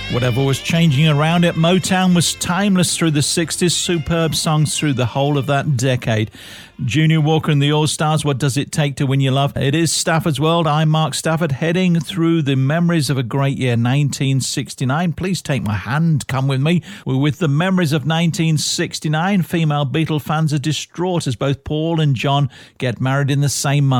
Whatever was changing around it, Motown was timeless through the 60s, superb songs through the whole of that decade. Junior Walker and the All-Stars, What Does It Take to Win Your Love? It is Stafford's World. I'm Mark Stafford, heading through the memories of a great year, 1969. Please take my hand, come with me. We're with the memories of 1969. Female Beatle fans are distraught as both Paul and John get married in the same month.